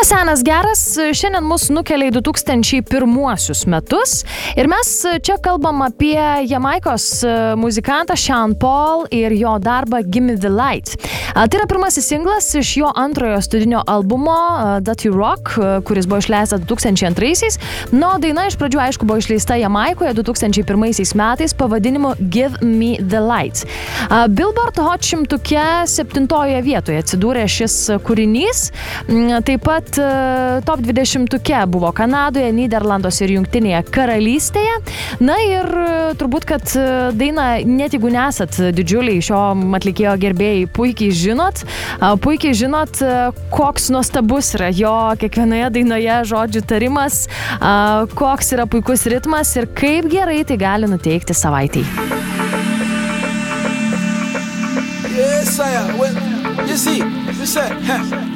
Senas geras šiandien mus nukelia į 2001 metus ir mes čia kalbam apie Jamaikos muzikantą Sean Paul ir jo darbą Gimme the Light. Tai yra pirmasis singlas iš jo antrojo studinio albumo Dirty Rock, kuris buvo išleistas 2002-aisiais. O daina iš pradžių, aišku, buvo išleista Jamaikoje 2001 metais pavadinimu Give Me the Light. Billboard Hot 100-uke 7 vietoje atsidūrė šis kūrinys. Taip pat top 20-uke buvo Kanadoje, Nyderlanduose ir Jungtinėje karalystėje. Na ir turbūt, kad dainą, net jeigu nesat didžiuliai šio atlikėjo gerbėjai, puikiai žinot, koks nuostabus yra jo kiekvienoje dainoje žodžių tarimas, koks yra puikus ritmas ir kaip gerai tai gali nuteikti savaitei. Yes, I am. Well, you see,